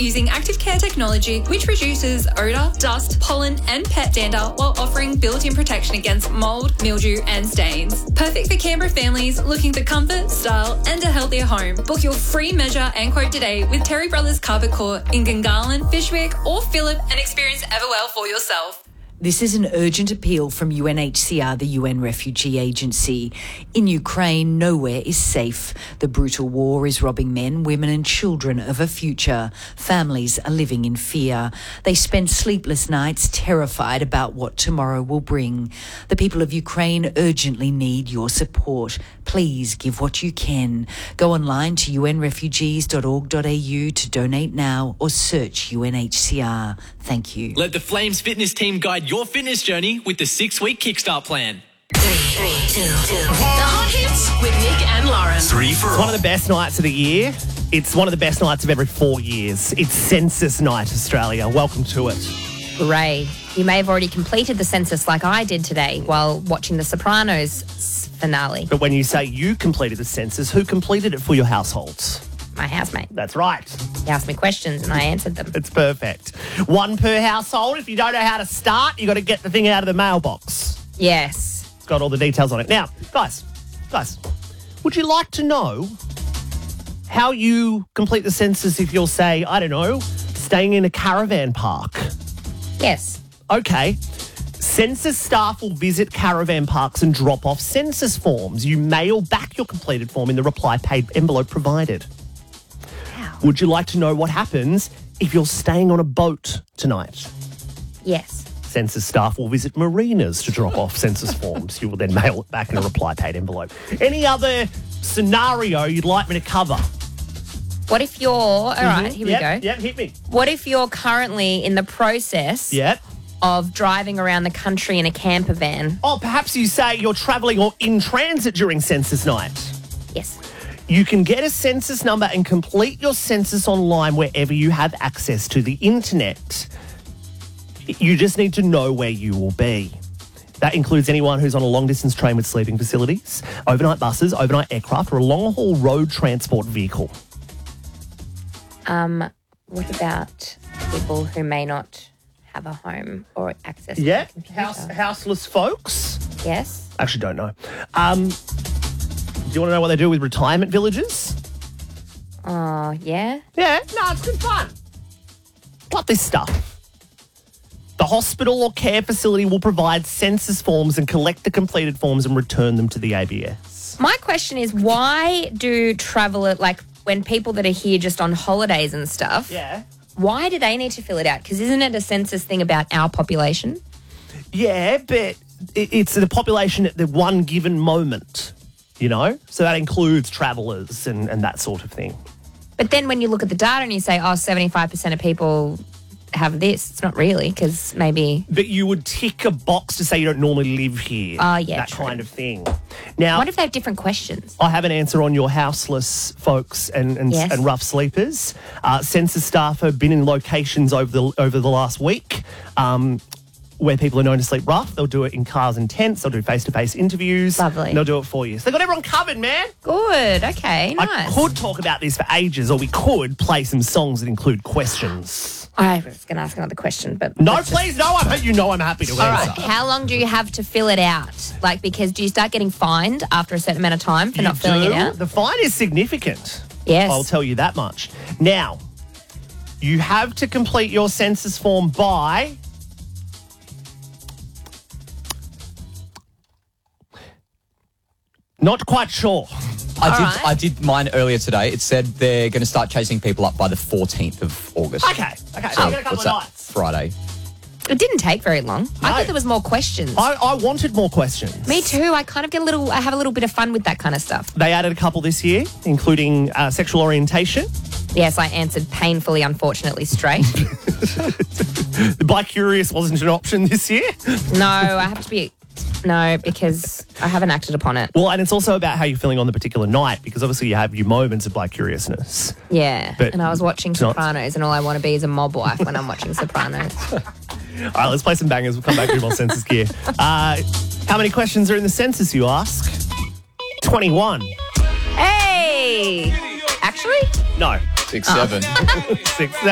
using Active Care technology, which reduces odour, dust, pollen and pet dander while offering built-in protection against mould, mildew and stains. Perfect for Canberra families looking for comfort, style and a healthier home. Book your free measure and quote today with Terry Brothers Carpet Court in Gungahlin, Fishwick or Phillip and experience Everwell for yourself. This is an urgent appeal from UNHCR, the UN Refugee Agency. In Ukraine, nowhere is safe. The brutal war is robbing men, women and children of a future. Families are living in fear. They spend sleepless nights terrified about what tomorrow will bring. The people of Ukraine urgently need your support. Please give what you can. Go online to unrefugees.org.au to donate now or search UNHCR. Thank you. Let the Flames fitness team guide your fitness journey with the 6-week Kickstart plan. 3, 2, 2. The Hot Hits with Nick and Lauren. 3 for all. It's one of the best nights of the year. It's one of the best nights of every 4 years. It's Census Night, Australia. Welcome to it. Hooray. You may have already completed the census like I did today while watching The Sopranos finale. But when you say you completed the census, who completed it for your households? My housemate. That's right. He asked me questions and I answered them. It's perfect. One per household. If you don't know how to start, you got to get the thing out of the mailbox. Yes. It's got all the details on it. Now, guys, would you like to know how you complete the census if you're, say, I don't know, staying in a caravan park? Yes. Okay. Census staff will visit caravan parks and drop off census forms. You mail back your completed form in the reply paid envelope provided. Wow. Would you like to know what happens if you're staying on a boat tonight? Yes. Census staff will visit marinas to drop off census forms. You will then mail it back in a reply paid envelope. Any other scenario you'd like me to cover? What if you're... All right, here we go. Yep, hit me. What if you're currently in the process of driving around the country in a camper van? Oh, perhaps you say you're travelling or in transit during census night. Yes. You can get a census number and complete your census online wherever you have access to the internet. You just need to know where you will be. That includes anyone who's on a long-distance train with sleeping facilities, overnight buses, overnight aircraft, or a long-haul road transport vehicle. What about people who may not have a home or access to a computer? Houseless folks. Yes. Actually, don't know. Do you want to know what they do with retirement villages? Oh, yeah? Yeah, no, it's good fun. Love this stuff. The hospital or care facility will provide census forms and collect the completed forms and return them to the ABS. My question is, why do travel, like when people that are here just on holidays and stuff, why do they need to fill it out? Because isn't it a census thing about our population? Yeah, but it's the population at the one given moment, you know? So that includes travellers and that sort of thing. But then when you look at the data and you say, 75% of people have this, it's not really, because maybe... But you would tick a box to say you don't normally live here. Oh, yeah, that true. kind of thing. Now, what if they have different questions? I have an answer on your houseless folks and rough sleepers. Census staff have been in locations over the last week where people are known to sleep rough. They'll do it in cars and tents. They'll do face-to-face interviews. Lovely. And they'll do it for you. So they've got everyone covered, man. Good. Okay, nice. I could talk about this for ages, or we could play some songs that include questions. I was going to ask another question, but... No, please, no. I'm happy to answer. All right. How long do you have to fill it out? Like, because do you start getting fined after a certain amount of time for not filling it out? The fine is significant. Yes. I'll tell you that much. Now, you have to complete your census form by... Not quite sure. I did mine earlier today. It said they're going to start chasing people up by the 14th of August. Okay. So you got a couple of nights. Friday. It didn't take very long. I thought there was more questions. I wanted more questions. Me too. I kind of I have a little bit of fun with that kind of stuff. They added a couple this year, including sexual orientation. Yes, I answered painfully, unfortunately, straight. Bi-curious wasn't an option this year? No, I have to be... No, because I haven't acted upon it. Well, and it's also about how you're feeling on the particular night, because obviously you have your moments of bi-curiousness. Yeah, but and I was watching Sopranos, and all I want to be is a mob wife when I'm watching Sopranos. All right, let's play some bangers. We'll come back to more census gear. How many questions are in the census, you ask? 21. Hey! Actually? No. 6, 7. 6, 7.